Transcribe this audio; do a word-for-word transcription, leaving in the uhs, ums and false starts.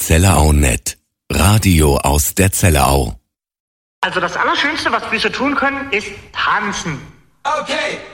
Zellerau Net. Radio aus der Zellerau. Also das Allerschönste, was wir so tun können, ist tanzen. Okay.